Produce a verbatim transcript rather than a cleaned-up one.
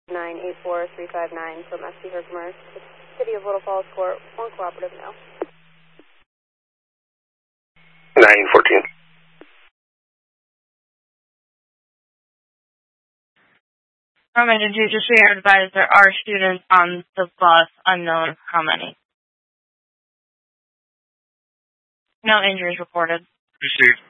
nine eight four three five nine from S P Herkimer, City of Little Falls Court, one cooperative now. nine fourteen. Roman, did you just be advised there are students on the bus, unknown how many? No injuries reported. Received.